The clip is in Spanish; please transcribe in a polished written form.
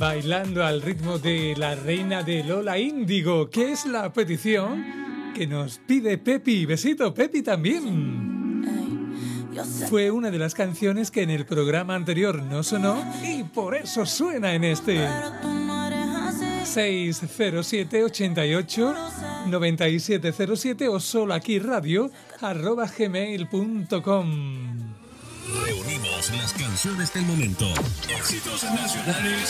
bailando al ritmo de La Reina de Lola Índigo, que es la petición que nos pide Pepi. Besito, Pepi también. Fue una de las canciones que en el programa anterior no sonó y por eso suena en este. 607 88 9707 o solo aquí radio@gmail.com. Reunimos las canciones del momento. Éxitos nacionales